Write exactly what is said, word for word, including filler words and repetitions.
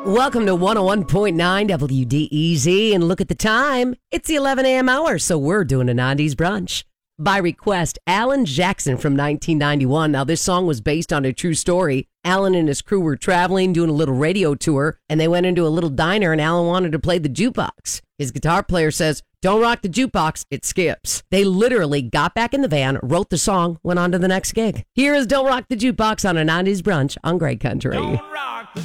Welcome to one oh one point nine W D E Z, and look at the time. It's the eleven a.m. hour, so we're doing a nineties brunch. By request, Alan Jackson from nineteen ninety-one. Now, this song was based on a true story. Alan and his crew were traveling, doing a little radio tour, and they went into a little diner, and Alan wanted to play the jukebox. His guitar player says, "Don't rock the jukebox, it skips." They literally got back in the van, wrote the song, went on to the next gig. Here is Don't Rock the Jukebox on a nineties brunch on Great Country.